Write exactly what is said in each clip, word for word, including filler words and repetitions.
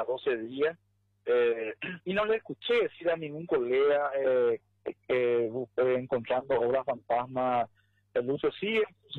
a doce días, eh, y no le escuché decir a ningún colega eh, eh, eh, encontrando obras fantasmas. El uso sí,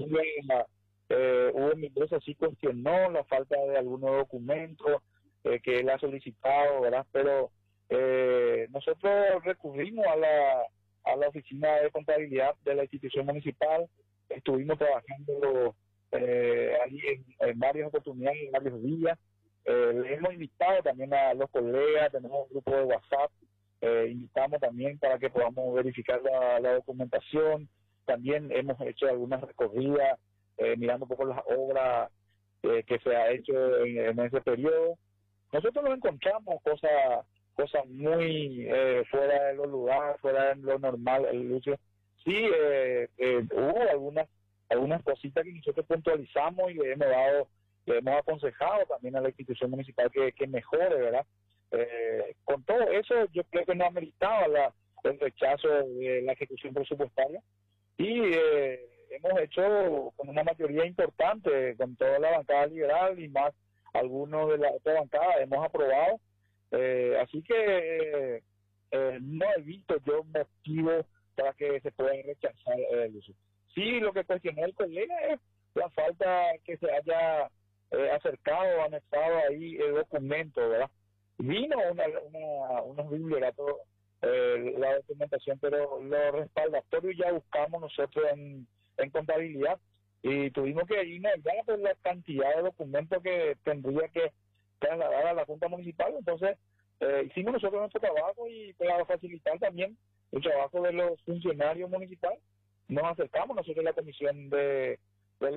eh, Hugo Mendoza sí cuestionó la falta de algunos documentos eh, que él ha solicitado, ¿verdad? Pero eh, nosotros recurrimos a la, a la oficina de contabilidad de la institución municipal, estuvimos trabajando eh, allí en, en varias oportunidades, en varios días. Eh, le hemos invitado también a los colegas, tenemos un grupo de WhatsApp, eh, invitamos también para que podamos verificar la, la documentación. También hemos hecho algunas recorridas, eh, mirando un poco las obras eh, que se ha hecho en, en ese periodo. Nosotros nos encontramos cosas cosas muy eh, fuera de los lugares, fuera de lo normal, el Lucio. Sí, eh, eh, hubo algunas algunas cositas que nosotros puntualizamos y le hemos dado, le hemos aconsejado también a la institución municipal que, que mejore, ¿verdad? Eh, con todo eso, yo creo que no ameritaba la, el rechazo de la ejecución presupuestaria, y eh, hemos hecho con una mayoría importante, con toda la bancada liberal y más algunos de la otra bancada, hemos aprobado. Eh, así que eh, eh, no he visto yo motivo para que se pueda rechazar el uso. Sí, lo que cuestionó el colega es la falta que se haya eh, acercado, anexado ahí el documento, ¿verdad? Vino una, una, unos bibliógrafos, eh, la documentación, pero lo respaldatorio ya buscamos nosotros en, en contabilidad, y tuvimos que irnos ya por la cantidad de documentos que tendría que trasladar a la Junta Municipal. Entonces eh, hicimos nosotros nuestro trabajo, y para facilitar también el trabajo de los funcionarios municipales nos acercamos nosotros a la Comisión de, de,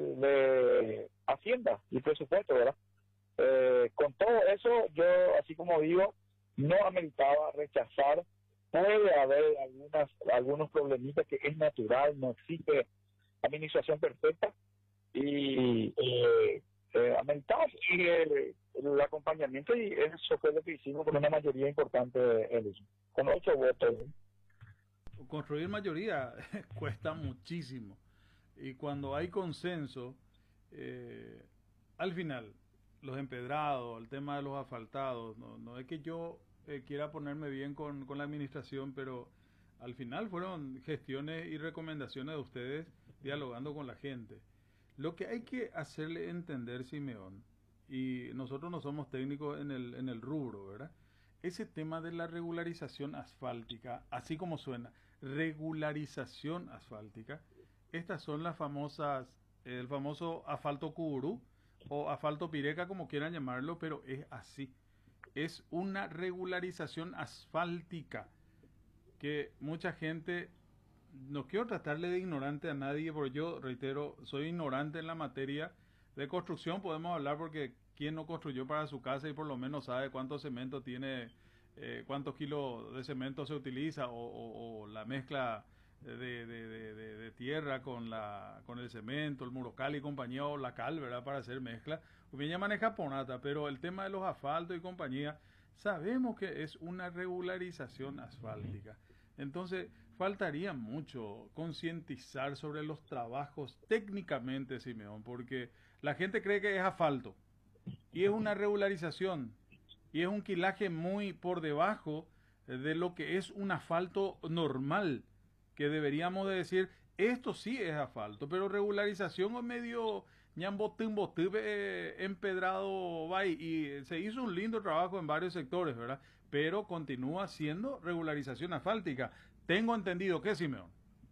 de Hacienda y Presupuesto, ¿verdad? Eh, con todo eso, yo, así como digo, no ameritaba rechazar. Puede haber algunas algunos problemitas que es natural, no existe administración perfecta, y eh, eh, ameritaba y el, el acompañamiento, y eso fue lo que hicimos con una mayoría importante, el, con ocho votos. Construir mayoría cuesta muchísimo, y cuando hay consenso, eh, al final los empedrados, el tema de los asfaltados, no, no es que yo eh, quiera ponerme bien con, con la administración, pero al final fueron gestiones y recomendaciones de ustedes dialogando con la gente. Lo que hay que hacerle entender, Simeón, y nosotros no somos técnicos en el, en el rubro, ¿verdad? Ese tema de la regularización asfáltica, así como suena, regularización asfáltica, estas son las famosas, el famoso asfalto curú o asfalto pireca, como quieran llamarlo, pero es así. Es una regularización asfáltica que mucha gente, no quiero tratarle de ignorante a nadie, porque yo, reitero, soy ignorante en la materia de construcción. Podemos hablar porque quién no construyó para su casa y por lo menos sabe cuánto cemento tiene, eh, cuántos kilos de cemento se utiliza, o, o, o la mezcla de, de, de, de, de tierra con la con el cemento, el murocal y compañía, o la cal, ¿verdad?, para hacer mezcla. Bien, ya maneja Ponata, pero el tema de los asfaltos y compañía, sabemos que es una regularización asfáltica. Entonces, faltaría mucho concientizar sobre los trabajos técnicamente, Simeón, porque la gente cree que es asfalto y es una regularización y es un quilaje muy por debajo de lo que es un asfalto normal, que deberíamos de decir, esto sí es asfalto, pero regularización es medio ñambotín botín eh, empedrado, va, y se hizo un lindo trabajo en varios sectores, ¿verdad? Pero continúa siendo regularización asfáltica. Tengo entendido que, Simeón.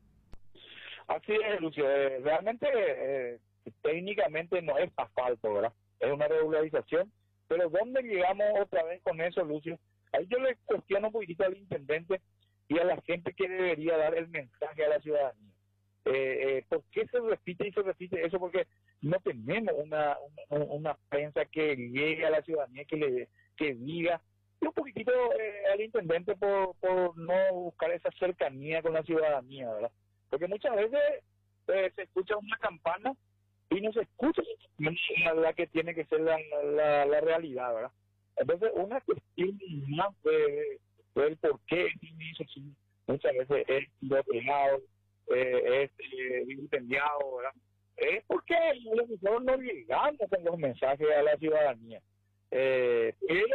Así es, Lucio. Eh, realmente, eh, técnicamente no es asfalto, ¿verdad? Es una regularización. Pero ¿dónde llegamos otra vez con eso, Lucio? Ahí yo le cuestiono un poquitito al intendente y a la gente que debería dar el mensaje a la ciudadanía. Eh, eh, ¿Por qué se repite y se repite eso? Porque no tenemos una, una, una prensa que llegue a la ciudadanía, que le que diga, y un poquitito eh, al intendente por, por no buscar esa cercanía con la ciudadanía, ¿verdad? Porque muchas veces eh, se escucha una campana y no se escucha la, la que tiene que ser la, la, la realidad, ¿verdad? Entonces, una cuestión más de, del por qué muchas veces es bloqueado, eh, es eh, incendiado, ¿verdad? Es porque nosotros no llegamos con los mensajes a la ciudadanía. Eh,